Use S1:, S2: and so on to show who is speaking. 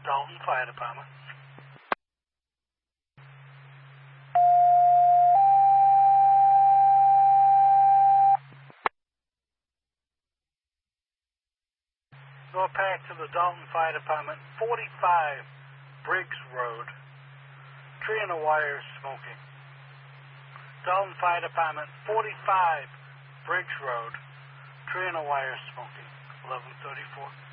S1: Dalton Fire Department. North Path to the Dalton Fire Department, 45 Briggs Road. Tree and a wire is smoking. Dalton Fire Department, 45 Briggs Road. Tree and a wire is smoking. 1134.